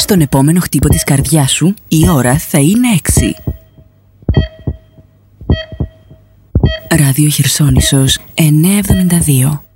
Στον επόμενο χτύπο της καρδιάς σου η ώρα θα είναι 6. Ράδιο Χερσόνησος 972.